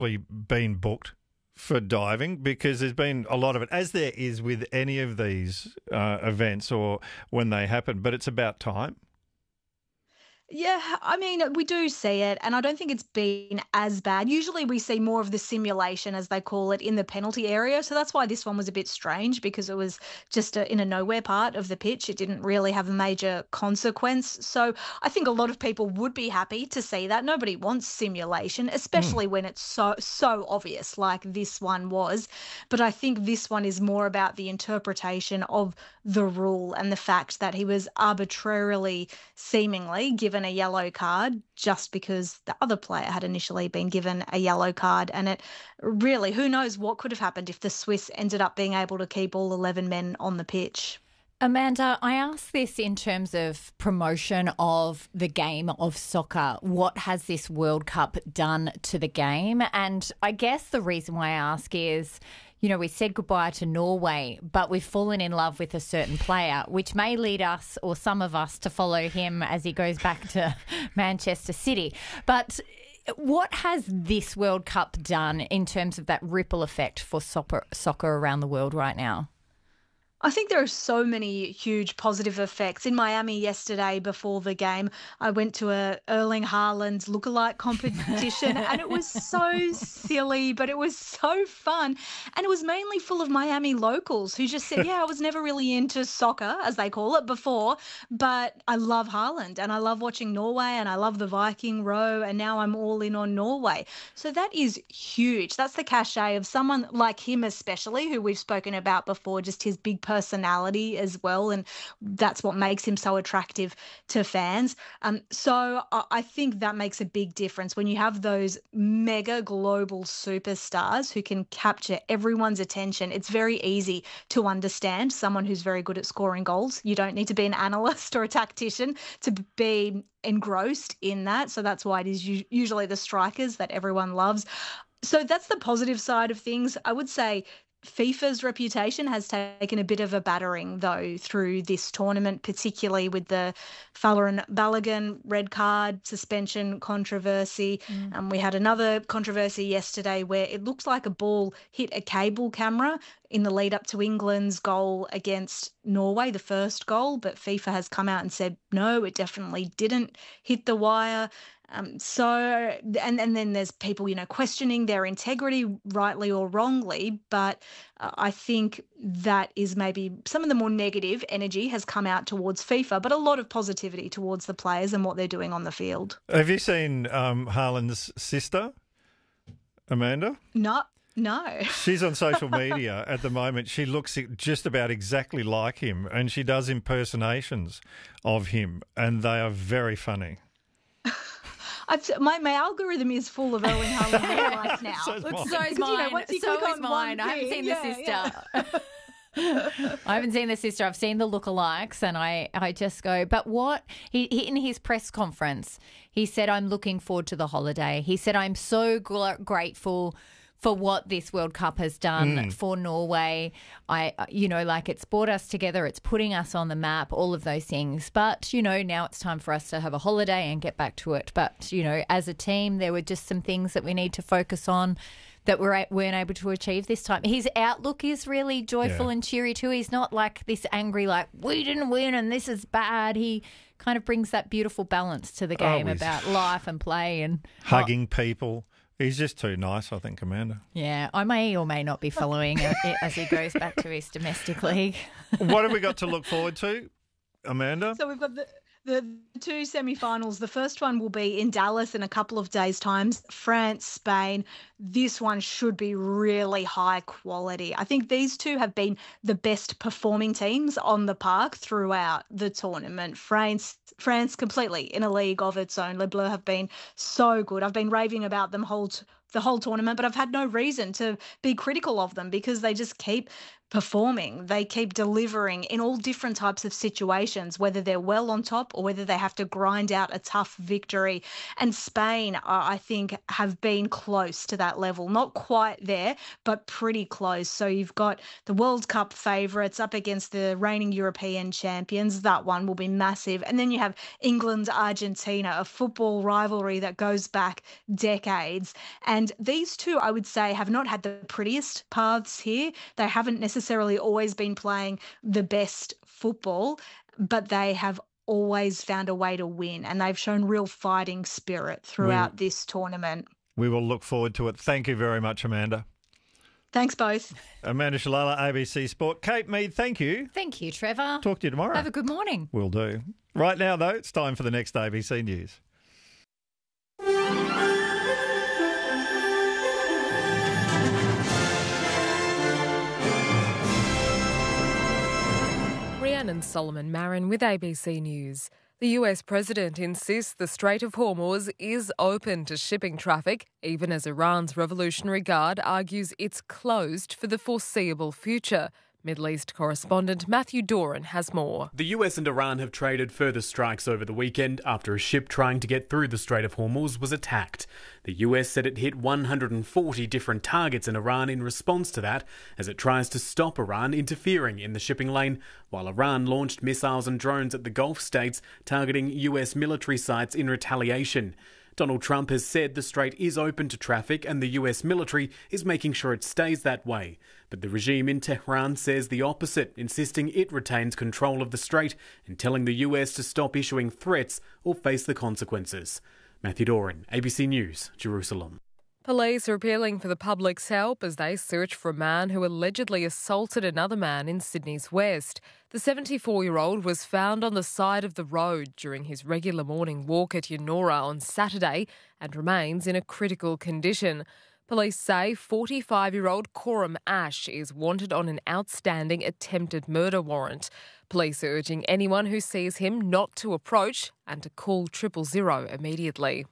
been booked for diving? Because there's been a lot of it, as there is with any of these events or when they happen, but it's about time. Yeah, I mean, we do see it, and I don't think it's been as bad. Usually, we see more of the simulation, as they call it, in the penalty area. So that's why this one was a bit strange because it was just in a nowhere part of the pitch. It didn't really have a major consequence. So I think a lot of people would be happy to see that. Nobody wants simulation, especially when it's so obvious, like this one was. But I think this one is more about the interpretation of the rule and the fact that he was arbitrarily, seemingly, given a yellow card just because the other player had initially been given a yellow card. And it really, who knows what could have happened if the Swiss ended up being able to keep all 11 men on the pitch. Amanda, I ask this in terms of promotion of the game of soccer. What has this World Cup done to the game? And I guess the reason why I ask is, you know, we said goodbye to Norway, but we've fallen in love with a certain player, which may lead us or some of us to follow him as he goes back to Manchester City. But what has this World Cup done in terms of that ripple effect for soccer around the world right now? I think there are so many huge positive effects. In Miami yesterday before the game, I went to a Erling Haaland lookalike competition and it was so silly, but it was so fun. And it was mainly full of Miami locals who just said, yeah, I was never really into soccer, as they call it, before, but I love Haaland and I love watching Norway and I love the Viking row and now I'm all in on Norway. So that is huge. That's the cachet of someone like him especially, who we've spoken about before, just his big personality as well, and that's what makes him so attractive to fans. So I think that makes a big difference when you have those mega global superstars who can capture everyone's attention. It's very easy to understand someone who's very good at scoring goals. You don't need to be an analyst or a tactician to be engrossed in that. So that's why it is usually the strikers that everyone loves. So that's the positive side of things. I would say FIFA's reputation has taken a bit of a battering, though, through this tournament, particularly with the Folarin Balogun red card suspension controversy. We had another controversy yesterday where it looks like a ball hit a cable camera in the lead up to England's goal against Norway, the first goal, but FIFA has come out and said, no, it definitely didn't hit the wire. And then there's people, questioning their integrity, rightly or wrongly. But I think that is maybe some of the more negative energy has come out towards FIFA, but a lot of positivity towards the players and what they're doing on the field. Have you seen Haaland's sister, Amanda? No. She's on social media at the moment. She looks just about exactly like him, and she does impersonations of him, and they are very funny. My algorithm is full of Erling Haaland highlights now. So is mine. So is mine. I haven't seen the sister. I haven't seen the sister. I've seen the lookalikes, and I just go. But what he in his press conference, he said, "I'm looking forward to the holiday." He said, "I'm so grateful for what this World Cup has done for Norway. It's brought us together. It's putting us on the map, all of those things. But, now it's time for us to have a holiday and get back to it. But, as a team, there were just some things that we need to focus on that we weren't able to achieve this time." His outlook is really joyful and cheery too. He's not like this angry, like, we didn't win and this is bad. He kind of brings that beautiful balance to the game about life and play and hugging people. He's just too nice, I think, Amanda. Yeah, I may or may not be following it as he goes back to his domestic league. What have we got to look forward to, Amanda? So we've got the two semi-finals. The first one will be in Dallas in a couple of days' time. France, Spain. This one should be really high quality. I think these two have been the best performing teams on the park throughout the tournament. France completely in a league of its own. Les Bleus have been so good. I've been raving about them the whole tournament, but I've had no reason to be critical of them because they just keep performing. They keep delivering in all different types of situations, whether they're well on top or whether they have to grind out a tough victory. And Spain, I think, have been close to that level. Not quite there, but pretty close. So you've got the World Cup favourites up against the reigning European champions. That one will be massive. And then you have England-Argentina, a football rivalry that goes back decades. And And these two, I would say, have not had the prettiest paths here. They haven't necessarily always been playing the best football, but they have always found a way to win, and they've shown real fighting spirit throughout this tournament. We will look forward to it. Thank you very much, Amanda. Thanks both. Amanda Shalala, ABC Sport. Kate Mead, thank you. Thank you, Trevor. Talk to you tomorrow. Have a good morning. Will do. Right now, though, it's time for the next ABC News. Rhiannon Solomon Marin with ABC News. The US president insists the Strait of Hormuz is open to shipping traffic, even as Iran's Revolutionary Guard argues it's closed for the foreseeable future. Middle East correspondent Matthew Doran has more. The US and Iran have traded further strikes over the weekend after a ship trying to get through the Strait of Hormuz was attacked. The US said it hit 140 different targets in Iran in response to that, as it tries to stop Iran interfering in the shipping lane, while Iran launched missiles and drones at the Gulf states, targeting US military sites in retaliation. Donald Trump has said the strait is open to traffic and the US military is making sure it stays that way. But the regime in Tehran says the opposite, insisting it retains control of the strait and telling the US to stop issuing threats or face the consequences. Matthew Doran, ABC News, Jerusalem. Police are appealing for the public's help as they search for a man who allegedly assaulted another man in Sydney's West. The 74-year-old was found on the side of the road during his regular morning walk at Yennora on Saturday and remains in a critical condition. Police say 45-year-old Coram Ash is wanted on an outstanding attempted murder warrant. Police are urging anyone who sees him not to approach and to call 000 immediately.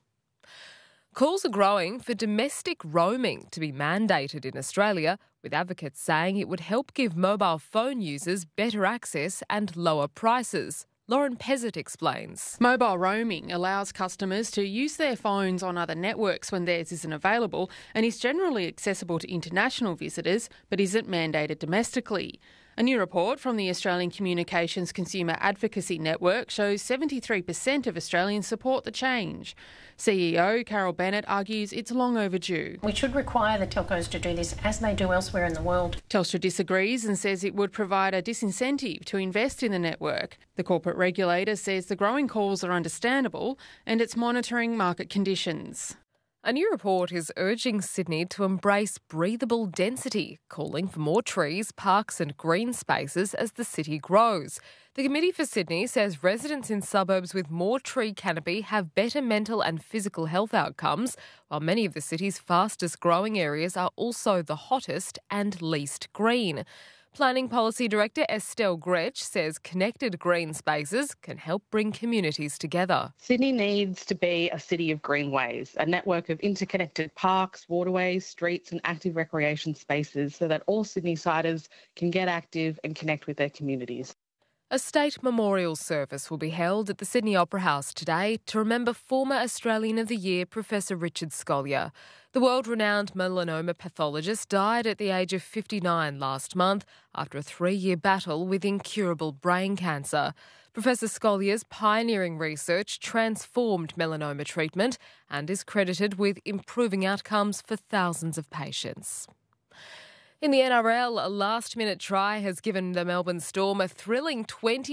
Calls are growing for domestic roaming to be mandated in Australia, with advocates saying it would help give mobile phone users better access and lower prices. Lauren Pezzett explains. Mobile roaming allows customers to use their phones on other networks when theirs isn't available and is generally accessible to international visitors but isn't mandated domestically. A new report from the Australian Communications Consumer Advocacy Network shows 73% of Australians support the change. CEO Carol Bennett argues it's long overdue. We should require the telcos to do this as they do elsewhere in the world. Telstra disagrees and says it would provide a disincentive to invest in the network. The corporate regulator says the growing calls are understandable and it's monitoring market conditions. A new report is urging Sydney to embrace breathable density, calling for more trees, parks and green spaces as the city grows. The Committee for Sydney says residents in suburbs with more tree canopy have better mental and physical health outcomes, while many of the city's fastest growing areas are also the hottest and least green. Planning Policy Director Estelle Gretsch says connected green spaces can help bring communities together. Sydney needs to be a city of greenways, a network of interconnected parks, waterways, streets and active recreation spaces so that all Sydney-siders can get active and connect with their communities. A state memorial service will be held at the Sydney Opera House today to remember former Australian of the Year Professor Richard Scolyer. The world-renowned melanoma pathologist died at the age of 59 last month after a 3-year battle with incurable brain cancer. Professor Scolyer's pioneering research transformed melanoma treatment and is credited with improving outcomes for thousands of patients. In the NRL, a last-minute try has given the Melbourne Storm a thrilling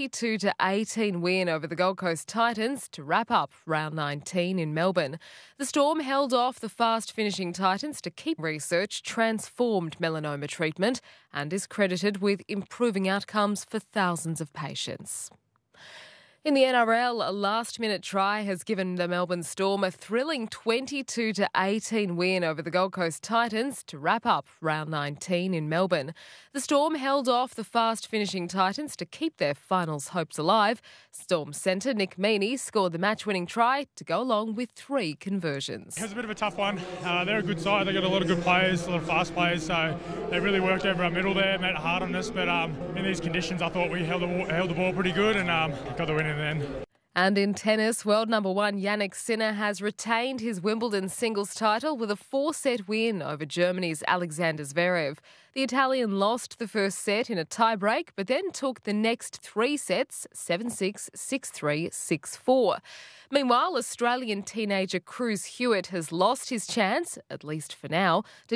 22-18 win over the Gold Coast Titans to wrap up round 19 in Melbourne. The Storm held off the fast-finishing Titans to keep research transformed melanoma treatment and is credited with improving outcomes for thousands of patients. In the NRL, a last-minute try has given the Melbourne Storm a thrilling 22-18 win over the Gold Coast Titans to wrap up round 19 in Melbourne. The Storm held off the fast-finishing Titans to keep their finals hopes alive. Storm centre Nick Meaney scored the match-winning try to go along with 3 conversions. It was a bit of a tough one. They're a good side. They've got a lot of good players, a lot of fast players, so they really worked over our middle there, made it hard on us. But in these conditions, I thought we held the ball pretty good and got the win in the end. And in tennis, world number one Jannik Sinner has retained his Wimbledon singles title with a 4-set win over Germany's Alexander Zverev. The Italian lost the first set in a tie-break, but then took the next 3 sets, 7-6, 6-3, 6-4. Meanwhile, Australian teenager Cruz Hewitt has lost his chance, at least for now, to